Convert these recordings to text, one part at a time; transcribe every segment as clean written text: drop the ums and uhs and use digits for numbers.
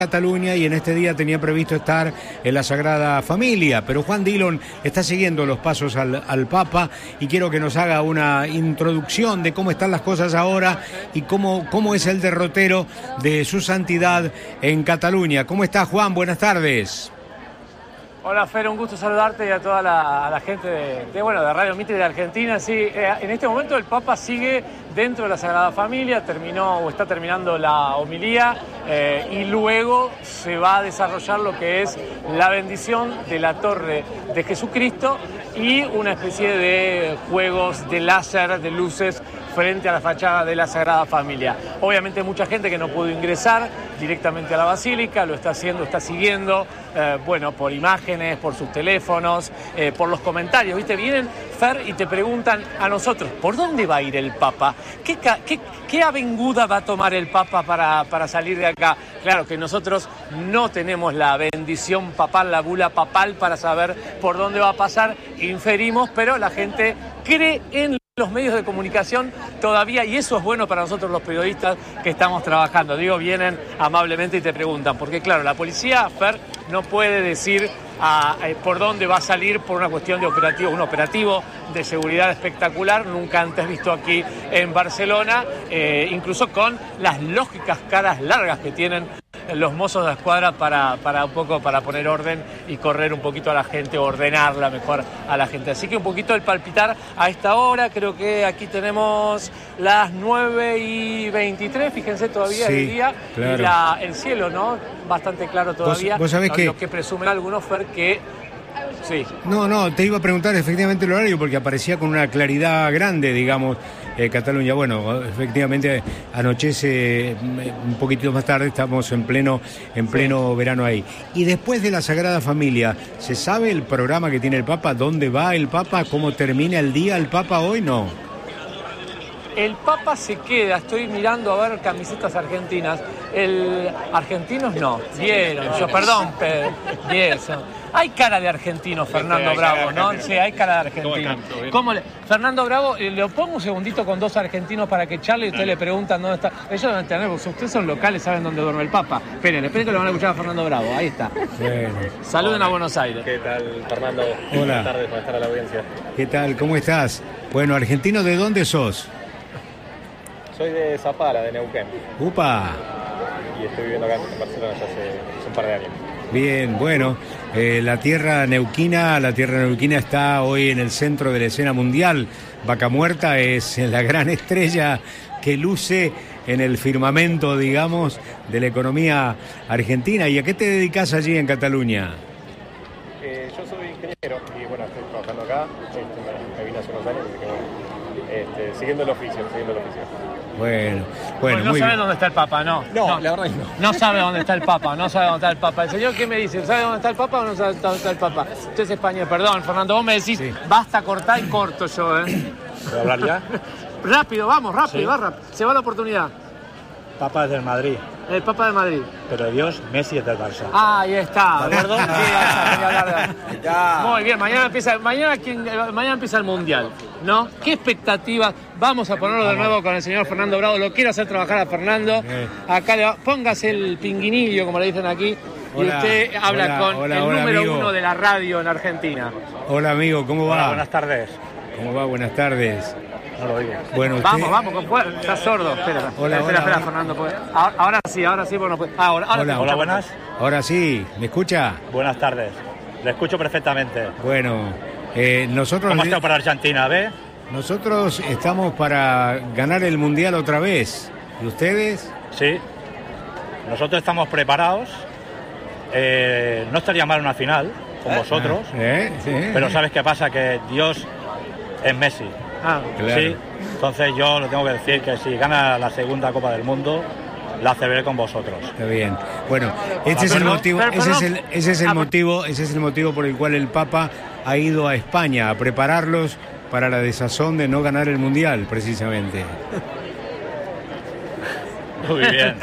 Cataluña y en este día tenía previsto estar en la Sagrada Familia, pero Juan Dillon está siguiendo los pasos al Papa y quiero que nos haga una introducción de cómo están las cosas ahora y cómo es el derrotero de su santidad en Cataluña. ¿Cómo está, Juan? Buenas tardes. Hola, Fer, un gusto saludarte y a toda la gente de Radio Mitre de Argentina. Sí, en este momento el Papa sigue dentro de la Sagrada Familia, está terminando la homilía y luego se va a desarrollar lo que es la bendición de la Torre de Jesucristo y una especie de juegos de láser, de luces frente a la fachada de la Sagrada Familia. Obviamente mucha gente que no pudo ingresar directamente a la Basílica, lo está siguiendo, por imágenes, por sus teléfonos, por los comentarios, ¿viste? Vienen, Fer, y te preguntan a nosotros, ¿por dónde va a ir el Papa? ¿Qué avenguda va a tomar el Papa para salir de acá? Claro que nosotros no tenemos la bendición papal, la bula papal para saber por dónde va a pasar, inferimos, pero la gente cree en los medios de comunicación todavía, y eso es bueno para nosotros los periodistas que estamos trabajando. Vienen amablemente y te preguntan, porque claro, la policía, Fer, no puede decir por dónde va a salir por una cuestión de operativo, un operativo de seguridad espectacular, nunca antes visto aquí en Barcelona, incluso con las lógicas caras largas que tienen los mozos de escuadra para poner orden y correr un poquito a la gente, ordenarla mejor a la gente. Así que un poquito el palpitar a esta hora, creo que aquí tenemos las 9:23, fíjense todavía sí, el día, claro. Y el cielo, ¿no? Bastante claro todavía. ¿Vos sabés lo que presumen algunos, Fer, que... Sí. No, te iba a preguntar efectivamente el horario porque aparecía con una claridad grande, digamos, Cataluña. Bueno, efectivamente anochece un poquitito más tarde, estamos en pleno verano ahí. Y después de la Sagrada Familia, ¿se sabe el programa que tiene el Papa? ¿Dónde va el Papa? ¿Cómo termina el día el Papa hoy? No. El Papa se queda, estoy mirando a ver camisetas argentinas. Argentinos no, vieron, perdón, hay cara de argentino, Fernando Bravo, ¿no? Sí, hay cara de argentino. Fernando Bravo, le pongo un segundito con dos argentinos para que charle y ustedes le preguntan dónde está. Ellos deben tener, porque ustedes son locales, saben dónde duerme el Papa. Esperen que lo van a escuchar a Fernando Bravo, ahí está. Bueno. Saluden a Buenos Aires. ¿Qué tal, Fernando? Hola. Buenas tardes, buenas tardes a la audiencia. ¿Qué tal? ¿Cómo estás? Bueno, argentino, ¿de dónde sos? Soy de Zapala, de Neuquén. ¡Upa! Y estoy viviendo acá en Barcelona ya hace un par de años. Bien, bueno, la tierra neuquina está hoy en el centro de la escena mundial. Vaca Muerta es la gran estrella que luce en el firmamento, digamos, de la economía argentina. ¿Y a qué te dedicas allí en Cataluña? Yo soy ingeniero y bueno, estoy trabajando acá. Me vine hace unos años, así que bueno, siguiendo el oficio. Bueno, no muy sabe bien. dónde está el Papa, no. No, la verdad que no. No sabe dónde está el Papa, El señor, ¿qué me dice? ¿Sabe dónde está el Papa o no sabe dónde está el Papa? Usted es español, perdón, Fernando, vos me decís, sí. Basta cortar y corto yo, ¿Puedo hablar ya? Rápido, vamos, rápido, sí. Va rápido. Se va la oportunidad. Papa es del Madrid, El Papa de Madrid. pero Dios, Messi es del Barça. Ah, ahí está, ¿De acuerdo? Sí, muy bien, mañana empieza el Mundial, ¿no? ¿Qué expectativas? Vamos a ponerlo de nuevo con el señor Fernando Bravo. Lo quiero hacer trabajar a Fernando. Acá póngase el pinguinillo, como le dicen aquí. Y usted habla con el número amigo. 1 de la radio en Argentina. Hola, amigo, ¿cómo va? Hola, buenas tardes. ¿Cómo va? Buenas tardes. No lo digo. Bueno, usted... Vamos, está sordo. Espera, Fernando. Ahora sí, bueno, pues. Hola, buenas. Ahora sí, ¿me escucha? Buenas tardes. Le escucho perfectamente. Bueno, nosotros... ¿Cómo está para Argentina, ve? Nosotros estamos para ganar el Mundial otra vez. ¿Y ustedes? Sí. Nosotros estamos preparados. No estaría mal una final con vosotros. Sí. Pero ¿sabes qué pasa? Que Dios es Messi. Claro. Sí. Entonces yo lo tengo que decir que si gana la segunda Copa del Mundo, la celebré con vosotros. Está bien. Bueno, ese es el motivo por el cual el Papa ha ido a España a prepararlos para la desazón de no ganar el Mundial, precisamente. Muy bien.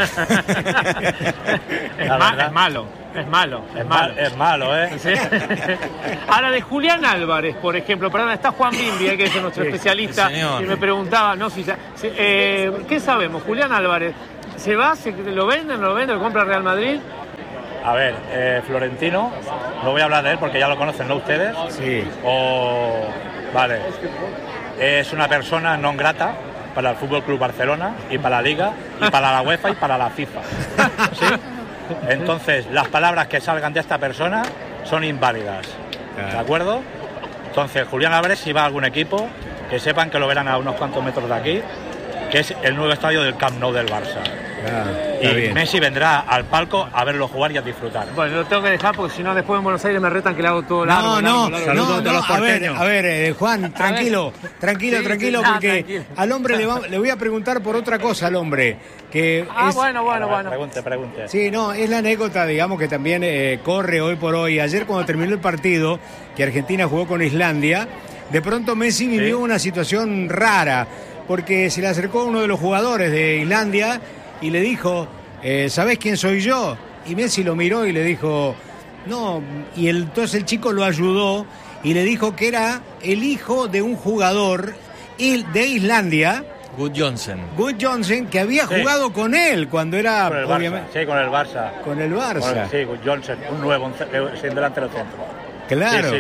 Es malo. Es malo, ¿eh? ¿Sí? Ahora, de Julián Álvarez, por ejemplo, perdón, está Juan Bimbi, que es nuestro especialista, y me preguntaba, ¿qué sabemos? Julián Álvarez, ¿se va? ¿Lo venden? ¿Lo compra Real Madrid? A ver, Florentino, no voy a hablar de él porque ya lo conocen, ¿no ustedes? Sí. Vale. Es una persona non grata para el Fútbol Club Barcelona y para la Liga y para la UEFA y para la FIFA. ¿Sí? Entonces, las palabras que salgan de esta persona son inválidas. ¿De acuerdo? Entonces, Julián Álvarez, si va a algún equipo, que sepan que lo verán a unos cuantos metros de aquí, que es el nuevo estadio del Camp Nou del Barça. Y bien. Messi vendrá al palco a verlo jugar y a disfrutar. Bueno, lo tengo que dejar porque si no después en Buenos Aires me retan que le hago todo largo. Saludos a todos los porteños. A ver, Juan, tranquilo, porque al hombre le voy a preguntar por otra cosa al hombre. Bueno. Pregunte. Sí, no, es la anécdota, digamos, que también corre hoy por hoy. Ayer cuando terminó el partido, que Argentina jugó con Islandia, de pronto Messi vivió una situación rara, porque se le acercó uno de los jugadores de Islandia y le dijo, ¿sabés quién soy yo? Y Messi lo miró y le dijo, no, y entonces el chico lo ayudó y le dijo que era el hijo de un jugador de Islandia, Good Johnson, que había jugado con él cuando era... Con el Barça. Con el Barça. Sí, Good Johnson, un nuevo, sin delantero centro. Claro.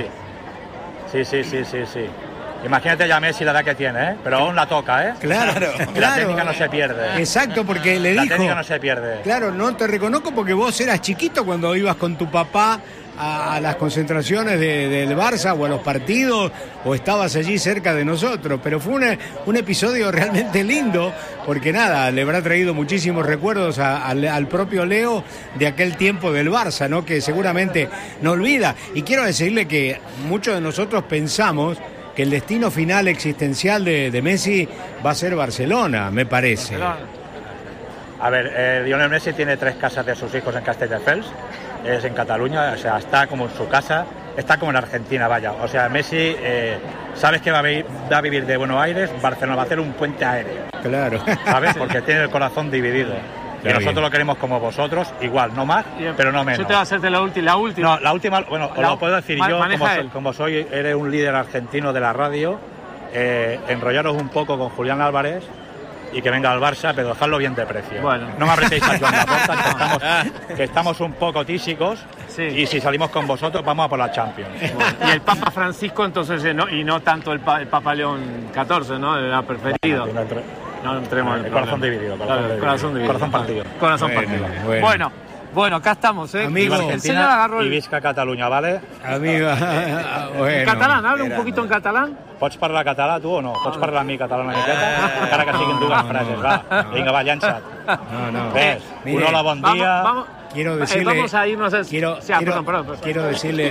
Sí. Imagínate ya Messi la edad que tiene, ¿eh? Pero aún la toca, ¿eh? Claro. La técnica no se pierde. Exacto, porque le dijo... La técnica no se pierde. Claro, no te reconozco porque vos eras chiquito cuando ibas con tu papá a las concentraciones del Barça o a los partidos, o estabas allí cerca de nosotros, pero fue un episodio realmente lindo, porque nada, le habrá traído muchísimos recuerdos al propio Leo de aquel tiempo del Barça, ¿no? Que seguramente no olvida. Y quiero decirle que muchos de nosotros pensamos que el destino final existencial de Messi va a ser Barcelona, me parece. A ver, Lionel Messi tiene 3 casas de sus hijos en Castelldefels, es en Cataluña, o sea, está como en su casa, está como en Argentina, vaya. O sea, Messi, sabes que va a vivir de Buenos Aires, Barcelona va a hacer un puente aéreo. Claro. ¿Sabes? Porque tiene el corazón dividido. Y nosotros lo queremos como vosotros, igual, no más, pero no menos. Yo te voy a hacerte la última. No, la última, bueno, os lo puedo decir yo, como eres un líder argentino de la radio, enrollaros un poco con Julián Álvarez y que venga al Barça, pero dejadlo bien de precio. Bueno. No me apretéis a Joan Laporta, que estamos un poco tísicos, y si salimos con vosotros vamos a por la Champions. Bueno. Y el Papa Francisco, entonces, y no tanto el Papa León XIV, ¿no? Era preferido. No entremos en el corazón dividido. Corazón partido. Bueno, acá estamos, ¿eh? Amigo, Argentina y Visca Cataluña, ¿vale? Amigo, bueno. ¿En catalán? ¿Habla un poquito en catalán? Pots parlar català, tu, o no? Pots parlar amb mi català una miqueta? Encara que siguin dues frases, va. Vinga, va, llança't. No. Ves, un hola, bon dia... Quiero decirle, vamos a irnos a... quiero decirle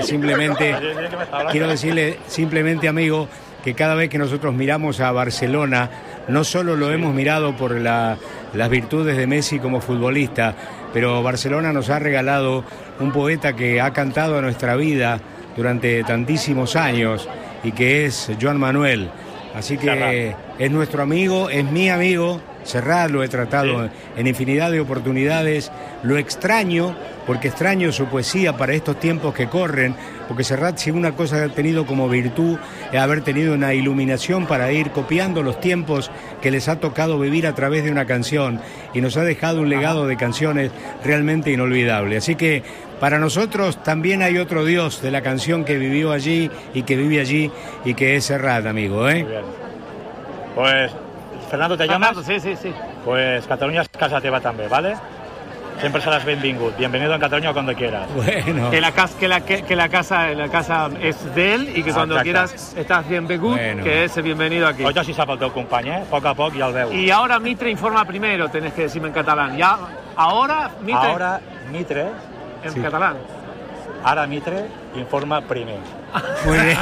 simplemente, amigo, que cada vez que nosotros miramos a Barcelona, no solo lo hemos mirado por las virtudes de Messi como futbolista, pero Barcelona nos ha regalado un poeta que ha cantado a nuestra vida durante tantísimos años y que es Joan Manuel. Así que es nuestro amigo, es mi amigo. Serrat lo he tratado en infinidad de oportunidades, lo extraño, porque extraño su poesía para estos tiempos que corren, porque Serrat, si una cosa ha tenido como virtud, es haber tenido una iluminación para ir copiando los tiempos que les ha tocado vivir a través de una canción, y nos ha dejado un legado de canciones realmente inolvidable. Así que para nosotros también hay otro Dios de la canción que vivió allí y que vive allí, y que es Serrat, amigo, ¿eh? Muy bien. Pues... Fernando, ¿te llamas? Sí. Pues Catalunya es casa teva també, ¿vale? Siempre serás bienvenido en Cataluña cuando quieras. Bueno. Que la casa es de él y que cuando quieras estás bienvenido, que es bienvenido aquí. Hoy ja s'hi sap el teu company, Poco a poc ja el veu. Y ahora Mitre informa primero, tenés que decirme en catalán. Ya, ahora Mitre en catalán. Ara Mitre informa primer. Muy bien.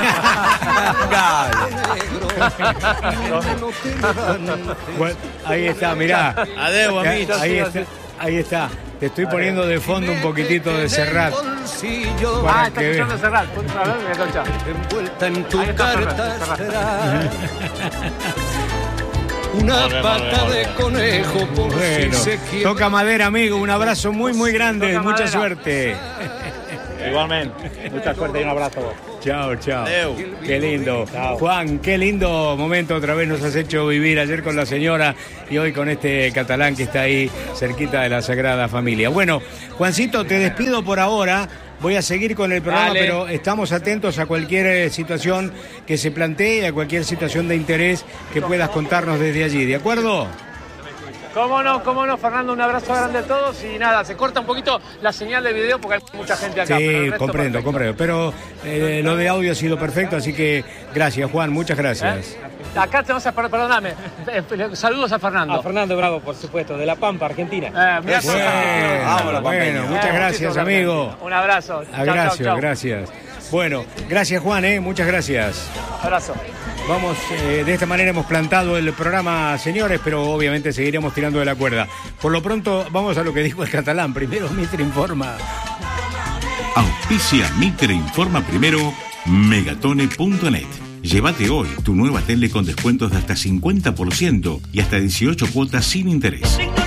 Bueno, ahí está, mirá. Adeu, amigos. Ahí está. Te estoy poniendo de fondo un poquitito de Serrat. Está escuchando Serrat. Envuelta en tu carta una pata de conejo por si se quiere. Toca madera, amigo. Un abrazo muy, muy grande. Mucha suerte. Igualmente. Mucha suerte y un abrazo. Chao, chao. Adeu. Qué lindo. Chao. Juan, qué lindo momento otra vez nos has hecho vivir ayer con la señora y hoy con este catalán que está ahí cerquita de la Sagrada Familia. Bueno, Juancito, te despido por ahora. Voy a seguir con el programa, Dale. pero estamos atentos a cualquier situación que se plantee y a cualquier situación de interés que puedas contarnos desde allí, ¿de acuerdo? Cómo no, Fernando, un abrazo grande a todos y nada, se corta un poquito la señal de video porque hay mucha gente acá. pero el Sí, resto comprendo, perfecto. pero lo de audio ha sido perfecto, así que gracias, Juan, muchas gracias. Acá te vamos a, perdóname, saludos a Fernando. A Fernando Bravo, por supuesto, de La Pampa, Argentina. Mirá, Bueno, muchas gracias, amigo. Un abrazo. Chau. Gracias. Bueno, gracias, Juan, muchas gracias. Abrazo. Vamos, de esta manera hemos plantado el programa, señores, pero obviamente seguiremos tirando de la cuerda. Por lo pronto, vamos a lo que dijo el catalán. Primero, Mitre informa. Auspicia Mitre Informa primero, megatone.net. Llévate hoy tu nueva tele con descuentos de hasta 50% y hasta 18 cuotas sin interés.